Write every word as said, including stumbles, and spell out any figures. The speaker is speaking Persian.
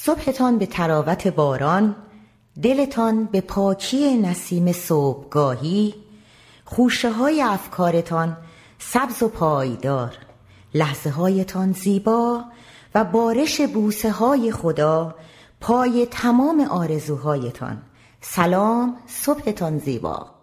صبحتان به تراوت باران، دلتان به پاکی نسیم صبحگاهی، خوشه های افکارتان سبز و پایدار، لحظه هایتان زیبا و بارش بوسه های خدا پای تمام آرزوهایتان. سلام، صبحتان زیبا.